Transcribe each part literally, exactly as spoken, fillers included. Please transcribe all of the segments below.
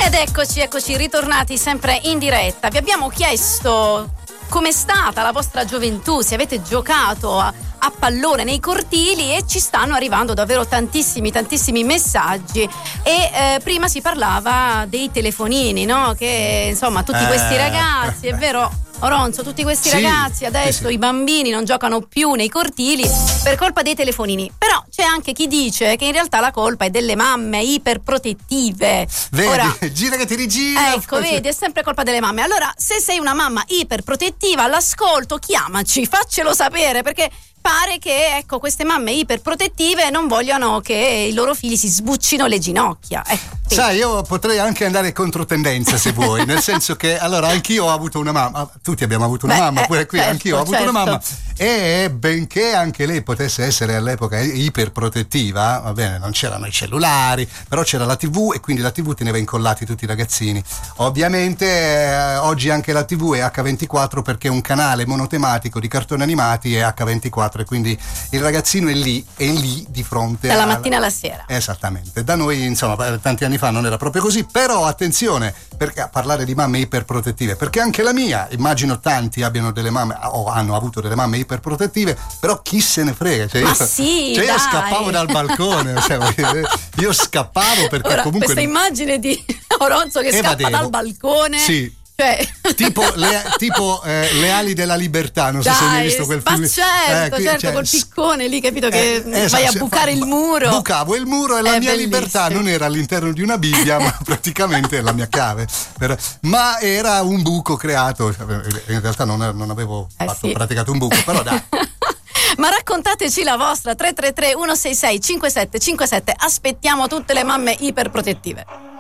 Ed eccoci, eccoci, ritornati sempre in diretta. Vi abbiamo chiesto com'è stata la vostra gioventù, se avete giocato a, a pallone nei cortili, e ci stanno arrivando davvero tantissimi, tantissimi messaggi. E eh, prima si parlava dei telefonini, no? Che insomma tutti eh. questi ragazzi, è vero Oronzo, tutti questi sì, ragazzi adesso, sì, sì. i bambini non giocano più nei cortili per colpa dei telefonini. Però c'è anche chi dice che in realtà la colpa è delle mamme iperprotettive. Vedi, Ora, gira che ti rigira. ecco, vedi, è sempre colpa delle mamme. Allora, se sei una mamma iperprotettiva all'ascolto, chiamaci, faccelo sapere, perché pare che, ecco, queste mamme iperprotettive non vogliono che i loro figli si sbuccino le ginocchia. Ecco, sì. Sai, io potrei anche andare controtendenza se vuoi, nel senso che allora anch'io ho avuto una mamma, tutti abbiamo avuto una Beh, mamma, pure eh, qui certo, anch'io ho avuto certo. una mamma, e benché anche lei potesse essere all'epoca iperprotettiva, va bene, non c'erano i cellulari, però c'era la tivù e quindi la tivù teneva incollati tutti i ragazzini. Ovviamente eh, oggi anche la tivù è acca ventiquattro perché un canale monotematico di cartoni animati è acca ventiquattro, e quindi il ragazzino è lì, è lì di fronte dalla alla... mattina alla sera. Esattamente. Da noi, insomma, tanti anni fa non era proprio così, però attenzione, perché a parlare di mamme iperprotettive, perché anche la mia, immagino tanti abbiano delle mamme o hanno avuto delle mamme iperprotettive, però chi se ne frega, cioè, Ma io, sì, cioè io dai. scappavo dal balcone, cioè, io scappavo perché Ora, comunque questa immagine di Oronzo che scappa evadevo. dal balcone, sì. cioè tipo, le, tipo eh, le ali della libertà, non so dai, se hai visto quel ma film. certo, Eh, qui, certo, cioè, col piccone lì, capito, che eh, vai esatto, a bucare fa- il muro. Bucavo il muro e la È mia bellissimo. libertà non era all'interno di una Bibbia, ma praticamente la mia chiave. Per- ma era un buco creato. In realtà non, non avevo Eh, fatto, sì. praticato un buco, però dai. Ma raccontateci la vostra. Tre tre tre uno sei sei cinque sette cinque sette. Aspettiamo tutte le mamme iperprotettive.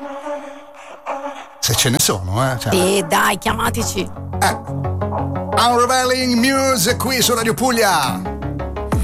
Se ce ne sono, eh. Cioè, Sì, dai, chiamateci. eh. Unraveling Muse qui su Radio Puglia.